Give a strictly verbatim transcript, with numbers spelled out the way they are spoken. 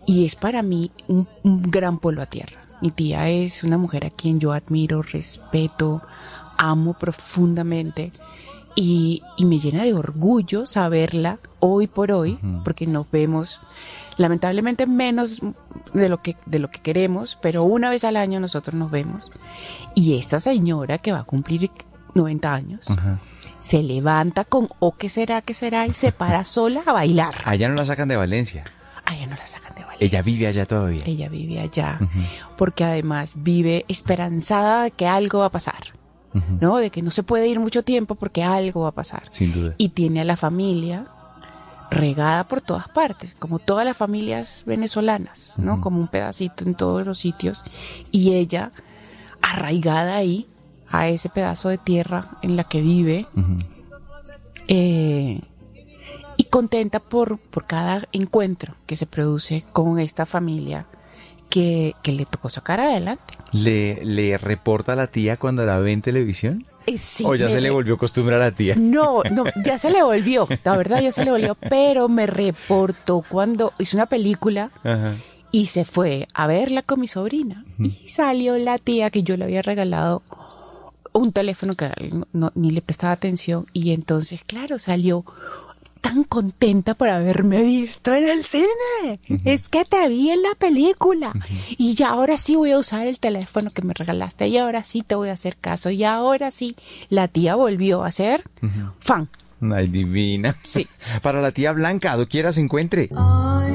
Y es para mí un, un gran pueblo a tierra. Mi tía es una mujer a quien yo admiro, respeto, amo profundamente y, y me llena de orgullo saberla hoy por hoy, uh-huh. porque nos vemos lamentablemente menos de lo que de lo que queremos, pero una vez al año nosotros nos vemos. Y esta señora que va a cumplir noventa años, uh-huh. se levanta con ¿o qué será, qué será? Y se para sola a bailar. Allá no la sacan de Valencia. Allá no la sacan de Valencia. Ella vive allá todavía. Ella vive allá, uh-huh. porque además vive esperanzada de que algo va a pasar, uh-huh. ¿no? De que no se puede ir mucho tiempo porque algo va a pasar. Sin duda. Y tiene a la familia regada por todas partes, como todas las familias venezolanas, ¿no? Uh-huh. Como un pedacito en todos los sitios. Y ella, arraigada ahí, a ese pedazo de tierra en la que vive, uh-huh. eh... y contenta por, por cada encuentro que se produce con esta familia que, que le tocó sacar adelante. ¿Le, le reporta a la tía cuando la ve en televisión? Eh, sí, ¿O ya me, se le volvió costumbre a la tía? No, no, ya se le volvió, la verdad ya se le volvió, pero me reportó cuando hizo una película. Ajá. Y se fue a verla con mi sobrina. Uh-huh. Y salió la tía que yo le había regalado un teléfono que no, no, ni le prestaba atención. Y entonces, claro, salió tan contenta por haberme visto en el cine. Uh-huh. Es que te vi en la película. Uh-huh. Y ya ahora sí voy a usar el teléfono que me regalaste. Y ahora sí te voy a hacer caso. Y ahora sí, la tía volvió a ser uh-huh. fan. Ay, divina. Sí. Para la tía Blanca, doquiera se encuentre. Oh.